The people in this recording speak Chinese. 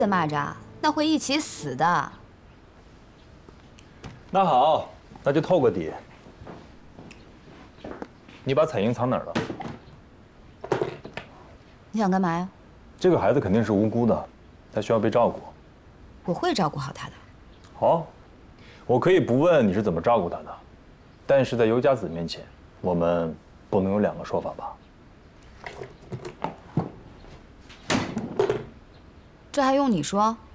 的蚂蚱，那会一起死的。 那好，那就透个底。你把彩英藏哪儿了？ 你想干嘛呀？ 这个孩子肯定是无辜的，他需要被照顾。 我会照顾好他的。 好，我可以不问你是怎么照顾他的，但是在尤佳子面前，我们不能有两个说法吧？ 这还用你说？